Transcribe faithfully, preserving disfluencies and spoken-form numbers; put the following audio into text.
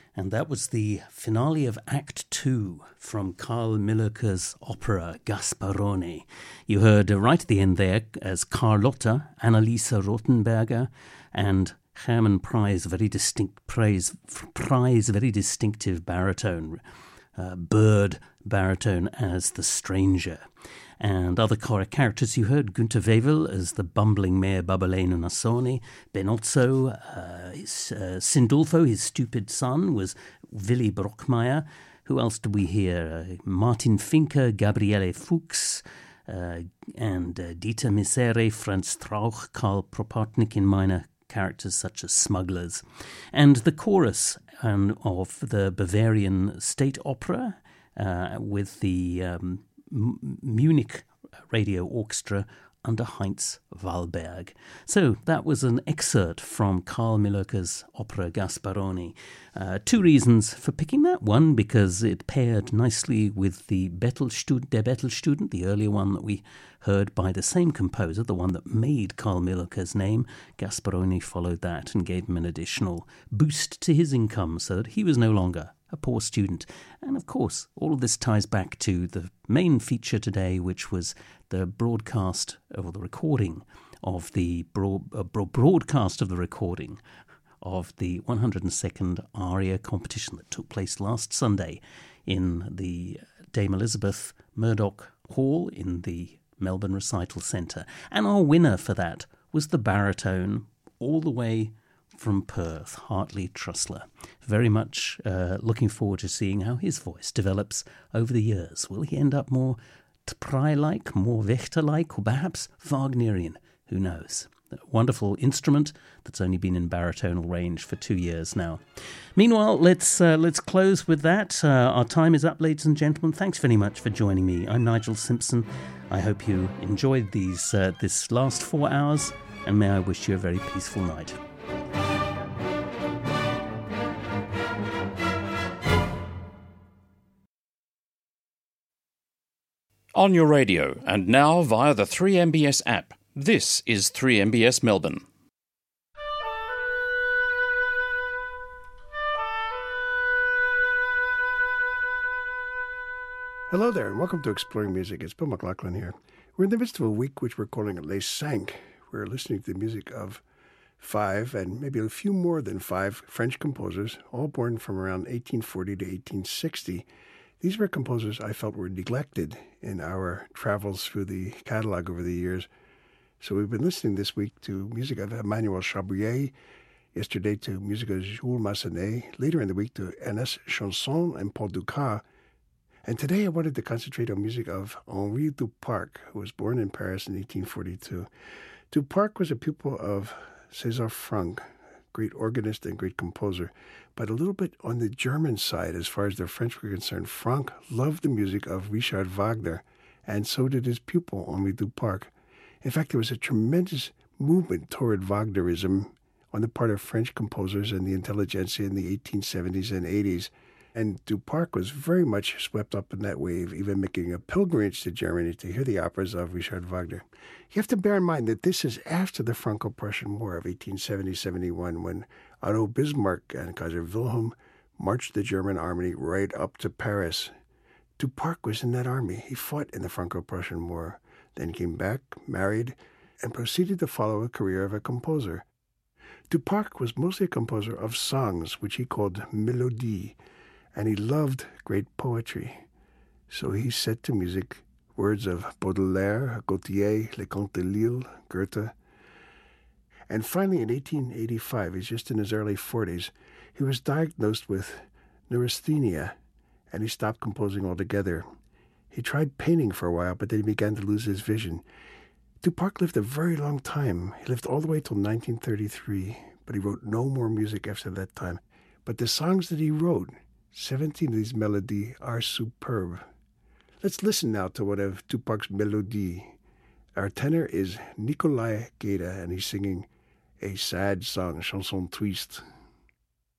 And that was the finale of Act Two from Carl Millerke's opera Gasparone. You heard uh, right at the end there as Carlotta, Annalisa Rothenberger, and Hermann Price, very distinct praise, Price, very distinctive baritone, uh, bird baritone as the stranger. And other characters you heard, Günther Wewel as the bumbling Mayor Babbaleno Nassoni, Benozzo, uh, his, uh, Sindulfo, his stupid son, was Willy Brockmeyer. Who else did we hear? Uh, Martin Finke, Gabriele Fuchs, uh, and uh, Dieter Misere, Franz Strauch, Karl Propotnik in minor characters such as smugglers. And the chorus um, of the Bavarian State Opera uh, with the Um, M- Munich Radio Orchestra under Heinz Wallberg. So that was an excerpt from Carl Millerke's opera Gasparone. Uh, two reasons for picking that. One, because it paired nicely with the Bettelstudent, Der Bettelstudent, the earlier one that we heard by the same composer, the one that made Carl Millerke's name. Gasparone followed that and gave him an additional boost to his income so that he was no longer a poor student. And of course, all of this ties back to the main feature today, which was the broadcast, or the recording of the broad, uh, broadcast of the recording of the one hundred second ARIA competition that took place last Sunday in the Dame Elizabeth Murdoch Hall in the Melbourne Recital Centre. And our winner for that was the baritone all the way from Perth, Hartley Trussler. Very much uh, looking forward to seeing how his voice develops over the years. Will he end up more Prey-like, more Wächter-like, or perhaps Wagnerian? Who knows? A wonderful instrument that's only been in baritonal range for two years now. Meanwhile, let's uh, let's close with that. Uh, our time is up, ladies and gentlemen. Thanks very much for joining me. I'm Nigel Simpson. I hope you enjoyed these uh, this last four hours, and may I wish you a very peaceful night. On your radio, and now via the three M B S app. This is three M B S Melbourne. Hello there, and welcome to Exploring Music. It's Bill McLaughlin here. We're in the midst of a week which we're calling Les Cinq. We're listening to the music of five, and maybe a few more than five, French composers, all born from around eighteen forty to eighteen sixty. These were composers I felt were neglected in our travels through the catalog over the years. So we've been listening this week to music of Emmanuel Chabrier, yesterday to music of Jules Massenet, later in the week to Ernest Chausson and Paul Dukas. And today I wanted to concentrate on music of Henri Duparc, who was born in Paris in eighteen forty-two. Duparc was a pupil of César Franck, great organist and great composer, but a little bit on the German side as far as the French were concerned. Franck loved the music of Richard Wagner, and so did his pupil, Henri Duparc. In fact, there was a tremendous movement toward Wagnerism on the part of French composers and the intelligentsia in the eighteen seventies and eighties. And Duparc was very much swept up in that wave, even making a pilgrimage to Germany to hear the operas of Richard Wagner. You have to bear in mind that this is after the Franco-Prussian War of eighteen seventy to seventy-one, when Otto Bismarck and Kaiser Wilhelm marched the German army right up to Paris. Duparc was in that army. He fought in the Franco-Prussian War, then came back, married, and proceeded to follow a career of a composer. Duparc was mostly a composer of songs, which he called mélodies, and he loved great poetry. So he set to music words of Baudelaire, Gautier, Leconte de Lisle, Goethe. And finally, in eighteen eighty-five, he's just in his early forties, he was diagnosed with neurasthenia, and he stopped composing altogether. He tried painting for a while, but then he began to lose his vision. Duparc lived a very long time. He lived all the way till nineteen thirty-three, but he wrote no more music after that time. But the songs that he wrote, seventeen of these melodies, are superb. Let's listen now to one of Duparc's melodies. Our tenor is Nikolai Geda, and he's singing a sad song, Chanson Triste.